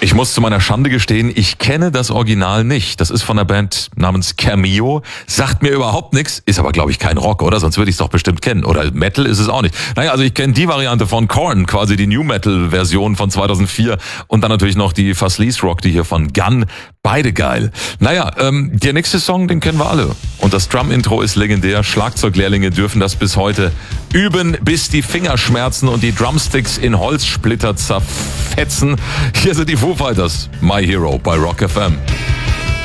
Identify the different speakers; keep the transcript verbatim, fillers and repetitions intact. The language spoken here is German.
Speaker 1: Ich muss zu meiner Schande gestehen, ich kenne das Original nicht. Das ist von einer Band namens Cameo. Sagt mir überhaupt nichts, ist aber, glaube ich, kein Rock, oder? Sonst würde ich es doch bestimmt kennen. Oder Metal ist es auch nicht. Naja, also ich kenne die Variante von Korn, quasi die New Metal-Version von zweitausendvier. Und dann natürlich noch die Fuzz Lease Rock, die hier von Gun. Beide geil. Naja, ähm, der nächste Song, den kennen wir alle. Und das Drum-Intro ist legendär. Schlagzeuglehrlinge dürfen das bis heute üben, bis die Finger schmerzen und die Drumsticks in Holzsplitter zerfetzen. Hier sind die Foo Fighters. My Hero bei Rock F M.